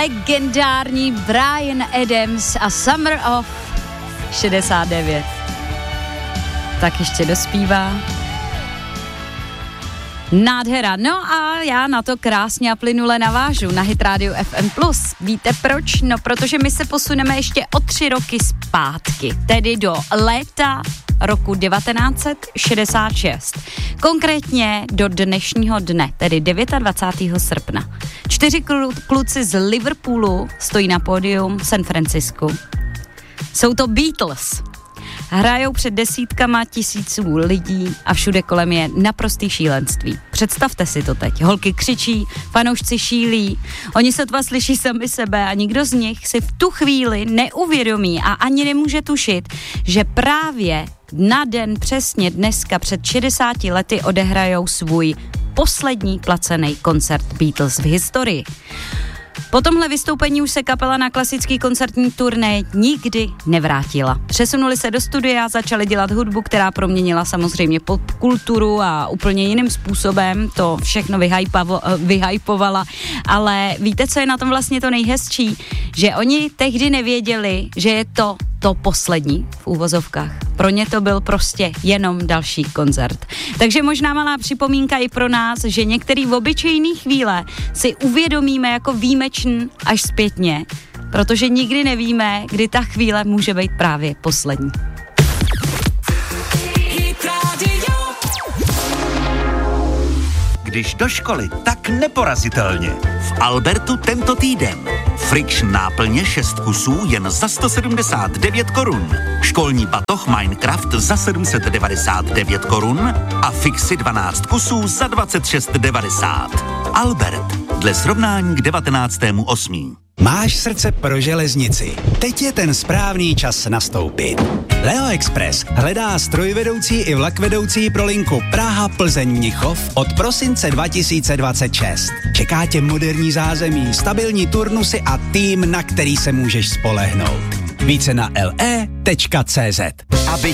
legendární Bryan Adams a Summer of 69. Tak ještě dospívá. Nádhera. No a já na to krásně a plynule navážu na Hit Radio FM+. Víte proč? No protože my se posuneme ještě o 3 roky zpátky, tedy do léta roku 1966. Konkrétně do dnešního dne, tedy 29. srpna. 4 kluci z Liverpoolu stojí na pódium San Francisku. Jsou to Beatles. Hrajou před desítkama tisíců lidí a všude kolem je naprostý šílenství. Představte si to teď. Holky křičí, fanoušci šílí, oni sotva slyší sami sebe a nikdo z nich si v tu chvíli neuvědomí a ani nemůže tušit, že právě na den přesně dneska před 60 lety odehrajou svůj poslední placený koncert Beatles v historii. Po tomhle vystoupení už se kapela na klasický koncertní turné nikdy nevrátila. Přesunuli se do studia, začali dělat hudbu, která proměnila samozřejmě popkulturu a úplně jiným způsobem to všechno vyhypovala. Ale víte, co je na tom vlastně to nejhezčí? Že oni tehdy nevěděli, že je to poslední v úvozovkách. Pro ně to byl prostě jenom další koncert. Takže možná malá připomínka i pro nás, že některý obyčejný chvíle si uvědomíme jako výjimečný až zpětně, protože nikdy nevíme, kdy ta chvíle může být právě poslední. Když do školy, tak neporazitelně. V Albertu tento týden. Friction náplně 6 kusů jen za 179 korun. Školní batoh Minecraft za 799 korun a Fixy 12 kusů za 26,90. Albert, dle srovnání k 19.8. Máš srdce pro železnici. Teď je ten správný čas nastoupit. Leo Express hledá strojvedoucí i vlakvedoucí pro linku Praha-Plzeň-Mnichov od prosince 2026. Čeká tě moderní zázemí, stabilní turnusy a tým, na který se můžeš spolehnout. Více na le.cz. Aby